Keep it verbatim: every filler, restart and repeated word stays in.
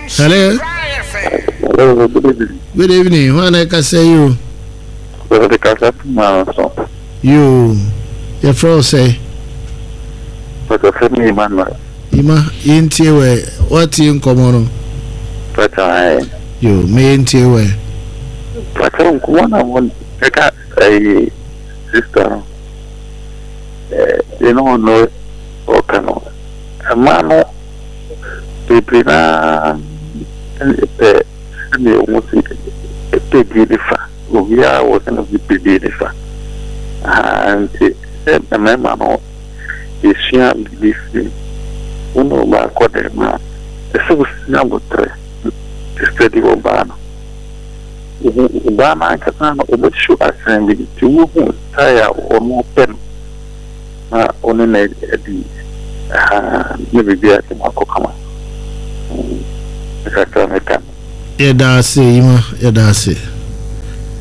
Hello. Hello, good evening. Good evening. When I can say you? Well, the casa from You. Your friend say. But the family man, Ima intie we what in common. but I, You me intie we. but I don't want to want a sister. You know, no, or canoe. A man, people, and the almost a big differ. We are working of the big differ. And a man, is she believe uno ba quaderna e se siamo tre stedi urbano urbano anche sanno o bisho assembly tu taya o mo pen ma onene di ah ne bibia ke mako kama e ka ka me kan Ya da se ima ya da se